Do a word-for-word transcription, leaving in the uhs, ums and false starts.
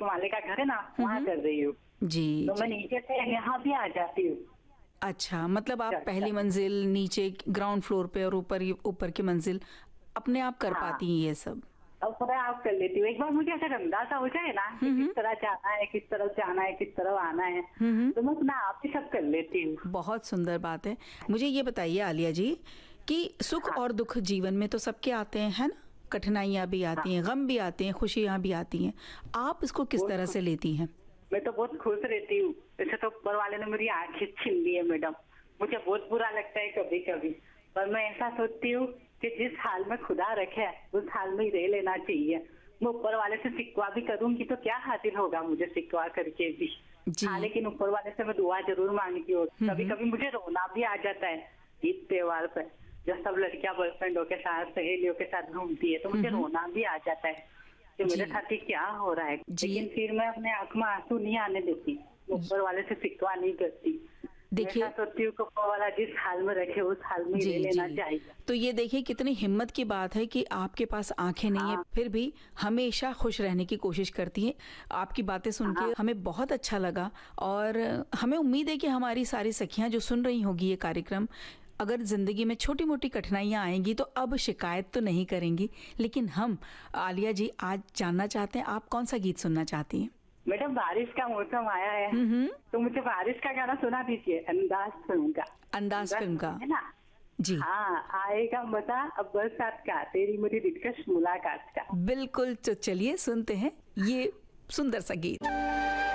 माले का घर है ना, वहाँ कर रही हूँ। जी, तो जी। मैं नीचे से यहाँ भी आ जाती हूँ। अच्छा, मतलब आप अच्छा, पहली मंजिल, नीचे ग्राउंड फ्लोर पे और ऊपर ये ऊपर की मंजिल अपने आप कर हाँ, पाती हैं ये सब? अब पूरा आप कर लेती हूँ। एक बार मुझे अगर अंदाजा हो जाए ना कि हुँ, किस हुँ। तरह जाना है, किस तरफ जाना है, किस तरफ आना है, हुँ, हुँ। तो मैं अपना आप ही सब कर लेती हूँ। बहुत सुंदर बात है। मुझे ये बताइए आलिया जी कि सुख हाँ, और दुख जीवन में तो सबके आते हैं, है ना? कठिनाइयाँ भी हाँ, आती हैं, गम भी आते हैं, खुशियाँ भी आती हैं। आप इसको किस बहुत तरह खुश से लेती हैं? मैं तो बहुत खुश रहती हूँ। वैसे तो ऊपर वाले ने मेरी आँखें छीन ली है मैडम। मुझे बहुत बुरा लगता है कभी-कभी, पर मैं ऐसा सोचती हूँ कि जिस हाल में खुदा रखे है, उस हाल में ही रह लेना चाहिए। मैं ऊपर वाले से शिकवा भी करूंगी तो क्या हासिल होगा मुझे शिकवा करके भी। हाँ, जी। लेकिन ऊपर वाले से मैं दुआ जरूर मांगती हूँ। हुँ, कभी हुँ। कभी मुझे रोना भी आ जाता है ईद त्योहार पे, जब सब लड़कियां बॉयफ्रेंडों के साथ, सहेलियों के साथ घूमती है, तो हुँ, मुझे हुँ। रोना भी आ जाता है कि मेरे जी, साथ ये क्या हो रहा है। जी। लेकिन फिर मैं अपने आंख में आंसू नहीं आने देती, ऊपर वाले से शिकवा नहीं करती। मैं ऐसा देखिए सोचती हूँ कि ऊपर वाला जिस हाल में रखे उस हाल में ही रह जी, लेना जी। चाहिए। तो ये देखिए कितनी हिम्मत की बात है कि आपके पास आँखें नहीं हैं, हाँ, फिर भी हमेशा खुश रहने की कोशिश करती हैं। आपकी बातें सुन हाँ, के हमें बहुत अच्छा लगा और हमें उम्मीद है कि हमारी सारी सखियाँ जो सुन रही होंगी ये कार्यक्रम, अगर ज़िंदगी में छोटी-मोटी कठिनाइयाँ आएँगी तो अब शिकायत तो नहीं करेंगी। लेकिन हम आलिया जी आज जानना चाहते हैं आप कौन-सा गीत सुनना चाहती हैं? मैडम बारिश का मौसम आया है, हुँ, हुँ। तो मुझे बारिश का गाना सुना दीजिए, अंदाज फिल्म का। अंदाज़ अंदाज फ़िल्म फिल्म का। है ना? जी। हाँ, आएगा मजा अब बरसात का, तेरी मेरी दिलकश मुलाकात का। बिल्कुल, तो चलिए सुनते हैं ये सुंदर सा गीत।